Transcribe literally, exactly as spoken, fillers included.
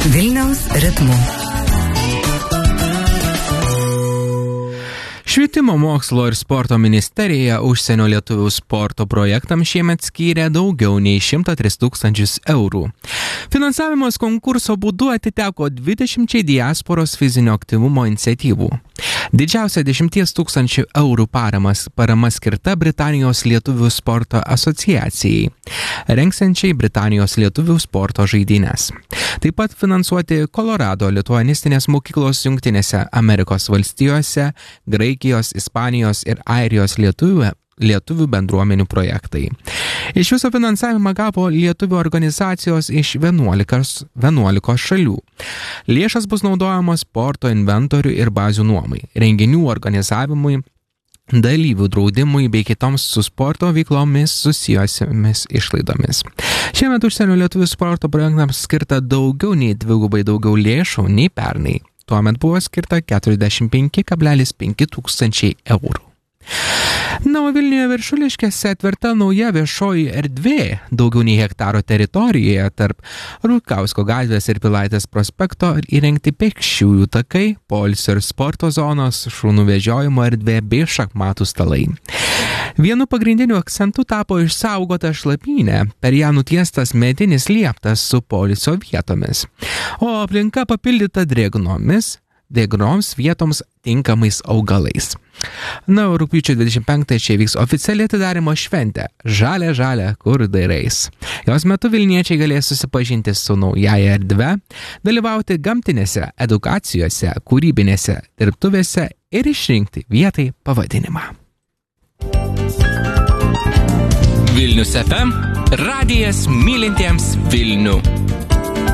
Vilniaus ritmu. Švietimo mokslo ir sporto ministerija užsienio lietuvių sporto projektams šiemet skyrė daugiau nei šimtą tris tūkstančius eurų. Finansavimas konkurso būdu atiteko dvidešimčiai diasporos fizinio aktyvumo iniciatyvų. Didžiausia dešimties tūkstančių eurų paramas, parama skirta Britanijos lietuvių sporto asociacijai, rengsiančiai Britanijos lietuvių sporto žaidynes. Taip pat finansuoti Kolorado lituanistinės mokyklos Jungtinėse Amerikos valstijose, Graikijos, Ispanijos ir Airijos lietuvių, lietuvių bendruomenių projektai. Iš viso finansavimą gavo lietuvių organizacijos iš vienuolikos, vienuolikos šalių. Lėšas bus naudojamos sporto inventorių ir bazių nuomai, renginių organizavimui, dalyvių draudimui bei kitoms su sporto veiklomis susijusiomis išlaidomis. Šiemet užsienio lietuvių sporto projektams skirta daugiau nei dvigubai daugiau lėšų nei pernai. Tuomet buvo skirta keturiasdešimt penki kablelis penki tūkstančiai eurų. Na, o Vilniuje Viršuliškėse atverta nauja viešoji erdvė daugiau nei hektaro teritorijoje tarp Rutkausko gatvės ir Pilaitės prospekto įrengti pėsčiųjų takai, poilsio ir sporto zonos, šunų vežiojimo erdvė bei šachmatų stalai. Vienu pagrindiniu akcentu tapo išsaugota šlapynė, per ją nutiestas medinis lieptas su poilsio vietomis, o aplinka papildyta drėgnomis, drėgnoms vietoms tinkamais augalais. Na, rugpjūčio dvidešimt penktąją čia vyks oficiali atidarymo šventė Žalia, žalia, kur dairais. Jos metu vilniečiai galės susipažinti su naujaja erdve, dalyvauti gamtinėse edukacijose, kūrybinėse dirbtuvėse ir išrinkti vietai pavadinimą. Vilnius F M, radijas mylintiems Vilnių.